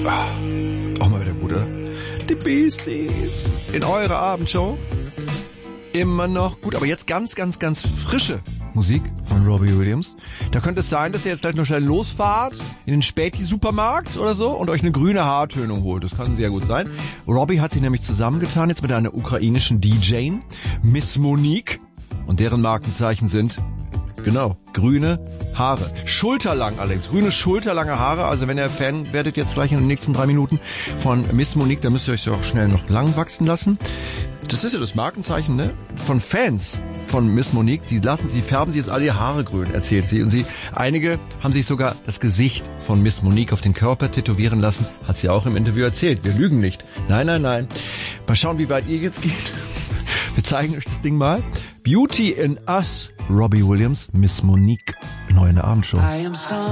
Auch mal wieder gut, oder? Die Beasties in eurer Abendshow. Immer noch gut, aber jetzt ganz, ganz, ganz frische Musik von Robbie Williams. Da könnte es sein, dass ihr jetzt gleich noch schnell losfahrt in den Späti-Supermarkt oder so und euch eine grüne Haartönung holt. Das kann sehr gut sein. Robbie hat sich nämlich zusammengetan jetzt mit einer ukrainischen DJ, Miss Monique. Und deren Markenzeichen sind, genau, grüne Haare. Schulterlang allerdings, grüne schulterlange Haare. Also wenn ihr Fan werdet jetzt gleich in den nächsten 3 Minuten von Miss Monique, dann müsst ihr euch so auch schnell noch lang wachsen lassen. Das ist ja das Markenzeichen, ne? Von Fans von Miss Monique. Die färben sich jetzt alle die Haare grün, erzählt sie. Und einige haben sich sogar das Gesicht von Miss Monique auf den Körper tätowieren lassen. Hat sie auch im Interview erzählt. Wir lügen nicht. Nein. Mal schauen, wie weit ihr jetzt geht. Wir zeigen euch das Ding mal. Beauty in Us, Robbie Williams, Miss Monique, neu in der Abendshow.